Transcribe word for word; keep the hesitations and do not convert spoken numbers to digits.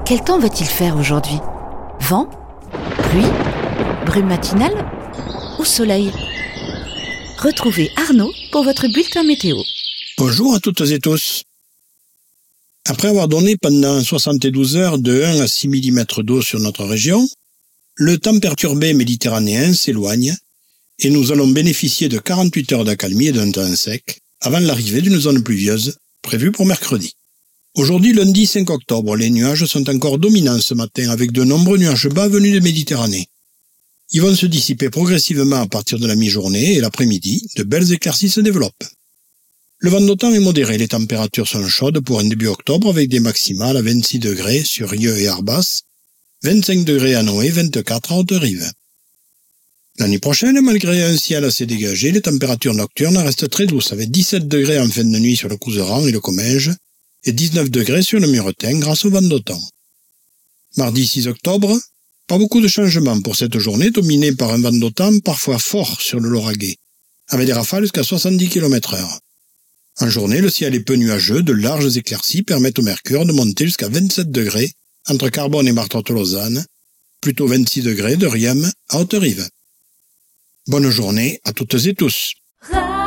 Quel temps va-t-il faire aujourd'hui? Vent? Pluie? Brume matinale? Ou soleil? Retrouvez Arnaud pour votre bulletin météo. Bonjour à toutes et tous. Après avoir donné pendant soixante-douze heures de un à six millimètres d'eau sur notre région, le temps perturbé méditerranéen s'éloigne et nous allons bénéficier de quarante-huit heures d'accalmie et d'un temps sec avant l'arrivée d'une zone pluvieuse prévue pour mercredi. Aujourd'hui, lundi cinq octobre, les nuages sont encore dominants ce matin avec de nombreux nuages bas venus de Méditerranée. Ils vont se dissiper progressivement à partir de la mi-journée et l'après-midi, de belles éclaircies se développent. Le vent d'OTAN est modéré, les températures sont chaudes pour un début octobre avec des maximales à vingt-six degrés sur Rieux et Arbas, vingt-cinq degrés à Noé, vingt-quatre à Haute-Rive. L'année prochaine, malgré un ciel assez dégagé, les températures nocturnes restent très douces avec dix-sept degrés en fin de nuit sur le Couserans et le Comminges et dix-neuf degrés sur le Muretin grâce au vent d'OTAN. Mardi six octobre, pas beaucoup de changements pour cette journée dominée par un vent d'OTAN parfois fort sur le Lauragais, avec des rafales jusqu'à soixante-dix kilomètres heure. En journée, le ciel est peu nuageux, de larges éclaircies permettent au mercure de monter jusqu'à vingt-sept degrés entre Carbone et Martorte-Lausanne, plutôt vingt-six degrés de Riem à Haute-Rive. Bonne journée à toutes et tous.